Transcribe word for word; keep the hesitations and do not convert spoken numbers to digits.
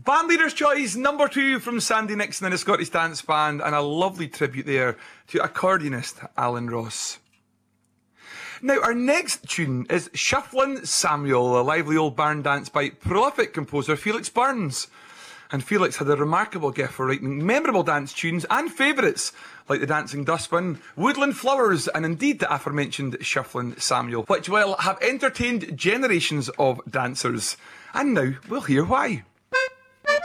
Band Leader's Choice, number two from Sandy Nixon and the Scottish Dance Band, and a lovely tribute there to accordionist Alan Ross. Now, our next tune is Shufflin' Samuel, a lively old barn dance by prolific composer Felix Burns. And Felix had a remarkable gift for writing memorable dance tunes and favourites, like the Dancing Dustman, Woodland Flowers, and indeed the aforementioned Shufflin' Samuel, which will have entertained generations of dancers. And now we'll hear why.